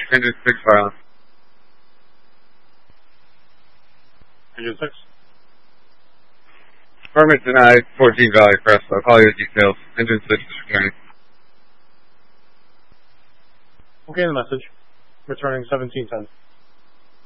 Engine 6 silence. Engine 6. Permit denied, 14 Valley Crest. I'll call you the details. Engine 6 is returning. Okay, the message. Returning 1710.